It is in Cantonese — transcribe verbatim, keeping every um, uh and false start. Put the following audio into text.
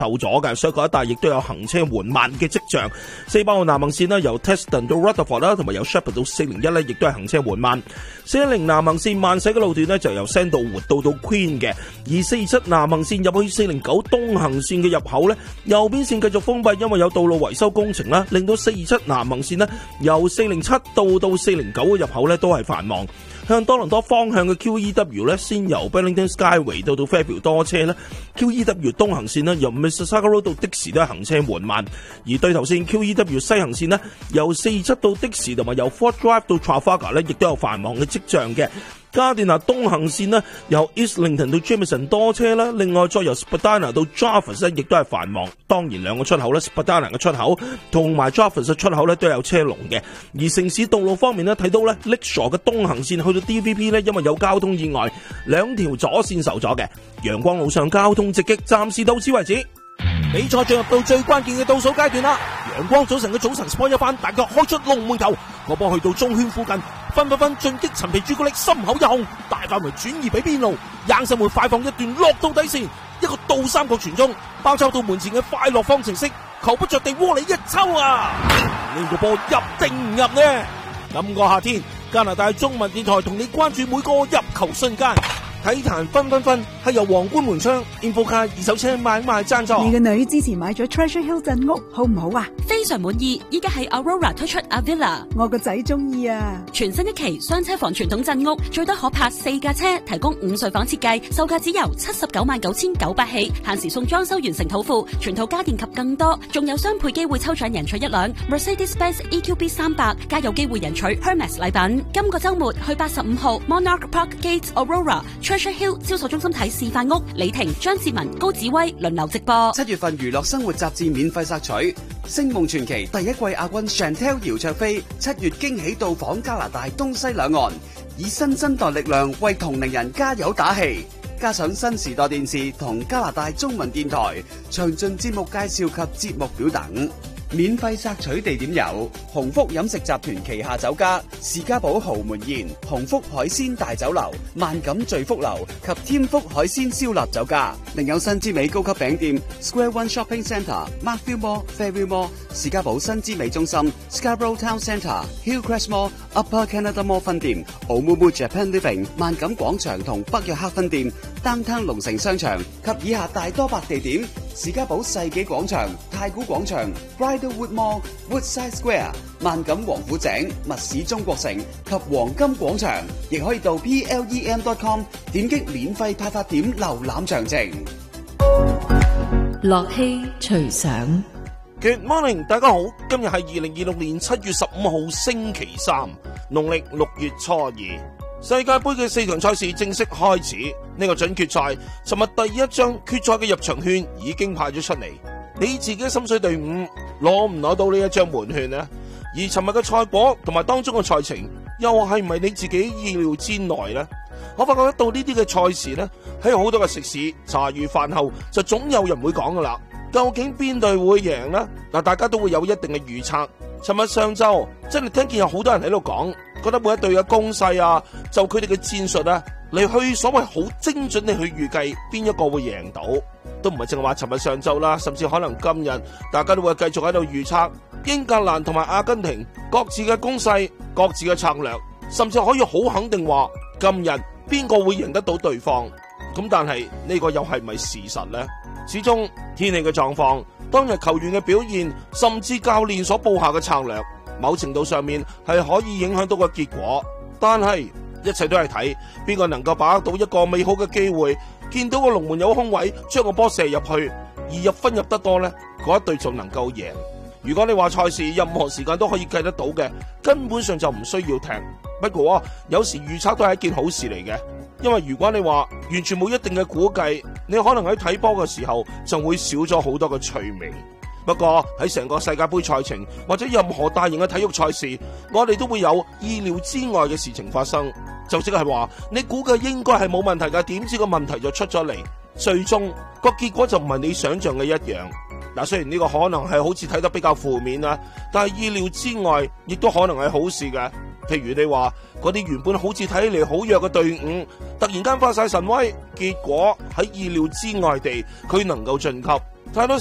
後咗嘅，所以嗰一帶亦都有行車緩慢嘅跡象。四百號南行線啦，由 Teston 到 Rutherford 啦，同埋由 Shepherd 到四零一咧，亦都係行車緩慢。四一零南行線慢駛嘅路段呢，就由 Sandalwood 到到 Queen 嘅，而四二七南行線入去四零九東行線嘅入口呢，右邊線繼續封閉，因為有道路維修工程啦，令到四二七南行線呢，由四零七到到四零九嘅入口呢，都係繁忙。向多倫多方向嘅 Q E W 咧，先由 Burlington Skyway 到到 Fairview 多車啦。Q E W 東行線咧，由 Mississauga Road 到的士都係行車緩慢，而對頭線 Q E W 西行線咧，由四二七到的士同埋由 Fort Drive 到 Trafalgar 咧，亦都有繁忙嘅跡象嘅。加電拿東行線呢，由 Islington 到 Jameson 多車啦，另外再由 Spadina 到 Jarvis 咧，亦都係繁忙。當然兩個出口咧 ，Spadina 嘅出口同埋 Jarvis 嘅出口咧都有車龍嘅。而城市道路方面呢，睇到咧 Lakeshore 嘅東行線去到 D V P 咧，因為有交通意外，兩條左線受阻嘅。陽光路上交通直擊，暫時到此為止。 比賽進入到最關鍵嘅倒數階段啦！陽光早晨嘅早晨 sport 一番，大腳開出龍門球，個波去到中圈附近，分分分進擊陳皮朱古力，心口一紅，大範圍轉移俾邊路，硬上門快放一段落到底線，一個倒三角傳中，包抄到門前嘅快樂方程式，球不着地窩裏一抽啊！呢個波入定唔入呢？今個夏天，加拿大中文電台同你關注每個入球瞬間。體壇分分分係由皇冠門窗 Infocar 二手車買賣贊助。 你個女之前買咗 Treasure Hill 鎮屋好唔好啊？ 非常滿意，依家喺 Aurora 推出 Avila， 我個仔中意啊！ 全新一期雙車房傳統鎮屋，最多可泊四架車，提供五睡房設計，售價只由七十九萬九千九百起，限時送裝修完成土庫，全套家電及更多，仲有雙倍機會抽獎贏取一輛 Mercedes-Benz E Q B 三百，加有機會贏取 Hermes 禮品。今個週末去八十五號 Monarch Park Gate Aurora。Treasure Hill 銷售中心睇示範屋，李婷、張志文、高子威輪流直播。 七月份娛樂生活雜誌免費索取，《星夢傳奇》第一季亞軍 Chantel 姚焯菲七月驚喜到訪加拿大東西兩岸，以新生代力量為同齡人加油打氣。加上新時代電視同加拿大中文電台詳盡節目介紹及節目表等。免費索取地點有鴻福飲食集團旗下酒家士嘉堡豪門宴、鴻福海鮮大酒樓、萬錦聚福樓及添福海鮮燒臘酒家，另有新之美高級餅店 Square One Shopping Centre、Markville Mall、Fairview Mall、士嘉堡新之美中心、Scarborough Town Centre、Hillcrest Mall、Upper Canada Mall 分店、Oumuamua Japan Living、萬錦廣場同北約克分店、Downtown 龍城商場及以下大多白地點：士嘉堡世紀廣場、太古廣場、Bridlewood Mall、Woodside Square、萬錦王府井、密市中國城及黃金廣場，亦可以到 P L E M dot com 點擊免費派發點瀏覽詳情。 樂器隨想 Good morning， 大家好，今日係二零二六年七月十五號星期三，農曆六月初二。世界盃嘅四場賽事正式開始，呢、這個準決賽，尋日第一張決賽嘅入場券已經派咗出嚟。你自己心水隊伍攞唔攞到呢一張門券呢？而尋日嘅賽果同埋當中嘅賽程，又係唔係你自己意料之內呢？我發覺得到呢啲嘅賽事呢，喺好多嘅食肆茶餘飯後就總有人會講噶啦。究竟邊隊會贏呢？嗱，大家都會有一定嘅預測。尋日上晝真係聽見有好多人喺度講，覺得每一隊嘅攻勢啊，就佢哋嘅戰術啊，嚟去所謂好精準地去預計邊一個會贏到，都唔係淨係話尋日上晝啦，甚至可能今日大家都會繼續喺度預測英格蘭同埋阿根廷各自嘅攻勢、各自嘅策略，甚至可以好肯定話今日邊個會贏得到對方。咁但係呢個又係咪事實呢？始終天氣嘅狀況、當日球員嘅表現，甚至教練所布下嘅策略，某程度上面係可以影響到個結果。但係一切都係睇邊個能夠把握到一個美好嘅機會，見到個龍門有空位，將個波射入去，而入分入得多呢，嗰一隊就能夠贏。如果你話賽事任何時間都可以計得到嘅，根本上就唔需要踢。不過有時預測都係一件好事嚟嘅，因為如果你話完全冇一定嘅估計，你可能喺睇波嘅時候就會少咗好多嘅趣味。不過喺成個世界盃賽程或者任何大型嘅體育賽事，我哋都會有意料之外嘅事情發生，就即係話你估計應該係冇問題嘅，點知個問題就出咗嚟，最終個結果就唔係你想象嘅一樣。嗱，雖然呢個可能係好似睇得比較負面啦，但係意料之外亦都可能係好事嘅。譬如你話嗰啲原本好似睇起嚟好弱嘅隊伍，突然間發晒神威，結果喺意料之外地佢能夠晉級， 太多